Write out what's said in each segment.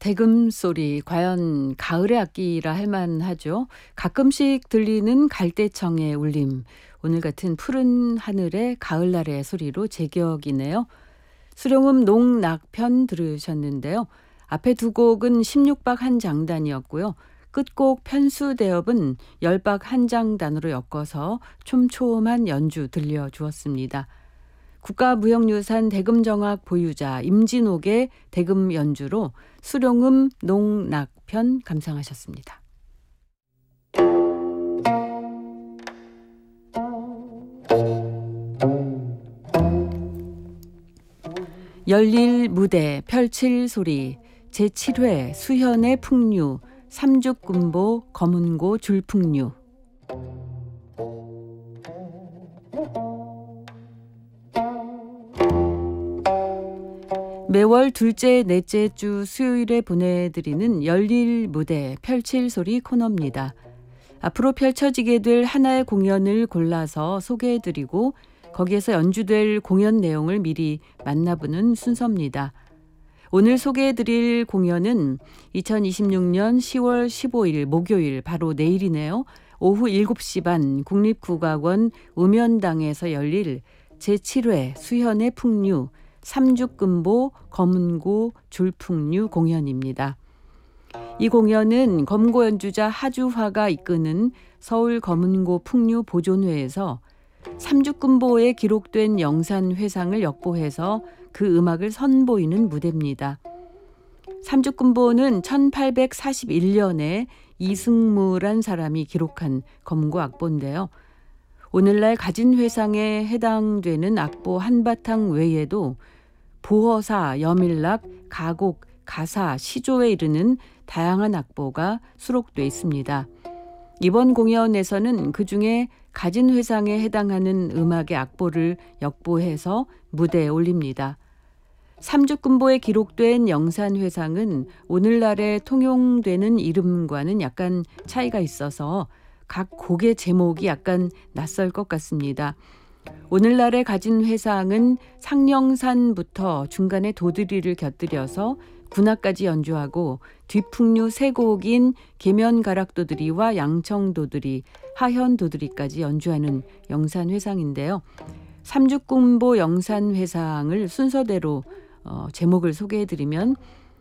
대금 소리 과연 가을의 악기라 할 만하죠. 가끔씩 들리는 갈대청의 울림. 오늘 같은 푸른 하늘의 가을날의 소리로 제격이네요. 수령음 농낙편 들으셨는데요. 앞에 두 곡은 16박 한 장단이었고요. 끝곡 편수대업은 10박 한 장단으로 엮어서 촘촘한 연주 들려주었습니다. 국가무형유산 대금정악 보유자 임진옥의 대금 연주로 수령음 농낙편 감상하셨습니다. 열릴 무대 펼칠 소리 제7회 수현의 풍류 삼죽군보 검은고 줄풍류. 매월 둘째, 넷째 주 수요일에 보내드리는 열릴 무대 펼칠 소리 코너입니다. 앞으로 펼쳐지게 될 하나의 공연을 골라서 소개해드리고 거기에서 연주될 공연 내용을 미리 만나보는 순서입니다. 오늘 소개해드릴 공연은 2026년 10월 15일 목요일 바로 내일이네요. 오후 7시 반 국립국악원 우면당에서 열릴 제7회 수현의 풍류 삼죽금보 검은고 줄풍류 공연입니다. 이 공연은 검은고 연주자 하주화가 이끄는 서울 검은고 풍류 보존회에서 삼죽금보에 기록된 영산 회상을 역보해서 그 음악을 선보이는 무대입니다. 삼죽금보는 1841년에 이승무란 사람이 기록한 검은고 악보인데요. 오늘날 가진 회상에 해당되는 악보 한바탕 외에도 보허사, 여밀락, 가곡, 가사, 시조에 이르는 다양한 악보가 수록돼 있습니다. 이번 공연에서는 그중에 가진 회상에 해당하는 음악의 악보를 역보해서 무대에 올립니다. 삼죽금보에 기록된 영산 회상은 오늘날에 통용되는 이름과는 약간 차이가 있어서 각 곡의 제목이 약간 낯설 것 같습니다. 오늘날에 가진 회상은 상령산부터 중간에 도드리를 곁들여서 군악까지 연주하고 뒷풍류 세 곡인 계면가락도드리와 양청도드리, 하현도드리까지 연주하는 영산회상인데요. 삼죽금보 영산회상을 순서대로 제목을 소개해드리면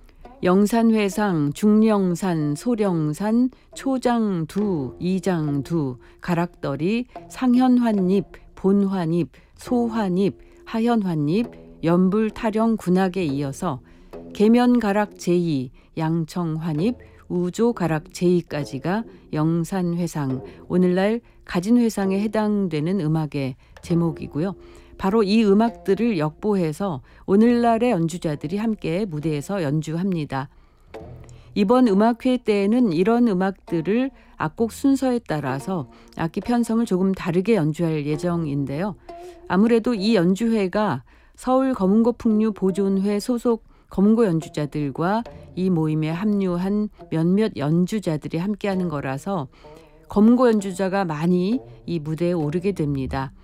영산회상, 중령산, 소령산, 초장두, 이장두, 가락더리, 상현환입, 본환입, 소환입, 하현환입, 연불타령 군악에 이어서 계면가락 제2, 양청환입, 우조가락 제2까지가 영산회상, 오늘날 가진회상에 해당되는 음악의 제목이고요. 바로 이 음악들을 역보해서 오늘날의 연주자들이 함께 무대에서 연주합니다. 이번 음악회 때에는 이런 음악들을 악곡 순서에 따라서 악기 편성을 조금 다르게 연주할 예정인데요. 아무래도 이 연주회가 서울 검은고 풍류 보존회 소속 검은고 연주자들과 이 모임에 합류한 몇몇 연주자들이 함께하는 거라서 검은고 연주자가 많이 이 무대에 오르게 됩니다.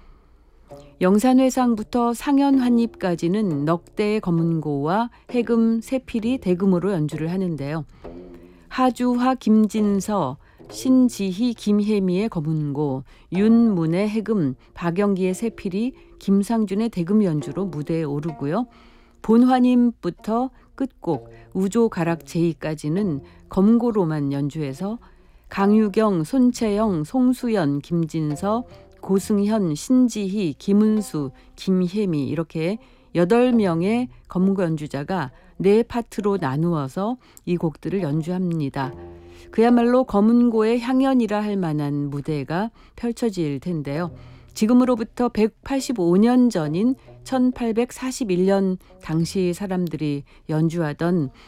영산회상부터 상현환입까지는 넉대의 검은고와 해금 세필이 대금으로 연주를 하는데요. 하주화 김진서, 신지희 김혜미의 검은고, 윤문의 해금, 박영기의 세필이 김상준의 대금 연주로 무대에 오르고요. 본환임부터 끝곡 우조가락 제2까지는 검은고로만 연주해서 강유경, 손채영, 송수연, 김진서, 고승현, 신지희, 김은수, 김혜미 이렇게 8명의 검은고 연주자가 4파트로 나누어서 이 곡들을 연주합니다. 그야말로 검은고의 향연이라 할 만한 무대가 펼쳐질 텐데요. 지금으로부터 185년 전인 1841년 당시 사람들이 연주하던